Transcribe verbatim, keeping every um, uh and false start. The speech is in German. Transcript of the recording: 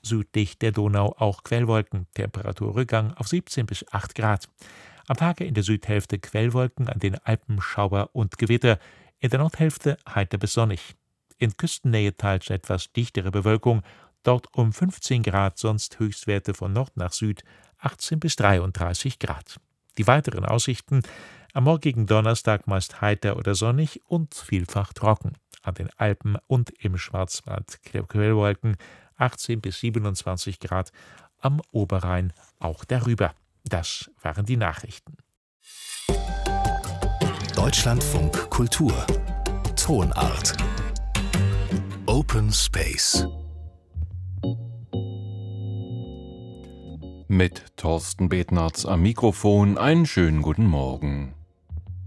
südlich der Donau auch Quellwolken, Temperaturrückgang auf siebzehn bis acht Grad. Am Tage in der Südhälfte Quellwolken, an den Alpen Schauer und Gewitter, in der Nordhälfte heiter bis sonnig. In Küstennähe teils etwas dichtere Bewölkung, dort um fünfzehn Grad, sonst Höchstwerte von Nord nach Süd achtzehn bis dreiunddreißig Grad. Die weiteren Aussichten: am morgigen Donnerstag meist heiter oder sonnig und vielfach trocken. An den Alpen und im Schwarzwald Quellwolken, achtzehn bis siebenundzwanzig Grad, am Oberrhein auch darüber. Das waren die Nachrichten. Deutschlandfunk Kultur Tonart Open Space mit Thorsten Betnarz am Mikrofon. Einen schönen guten Morgen.